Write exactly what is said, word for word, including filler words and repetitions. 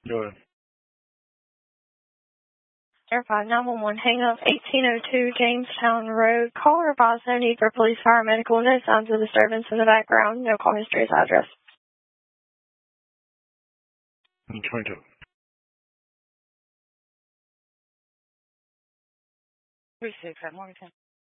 Go ahead. Air five nine one one, hang up, eighteen oh two Jamestown Road. Caller advised no need for police, fire, medical, no signs of disturbance in the background, no call history is address. twenty-two. three six at Morgantown.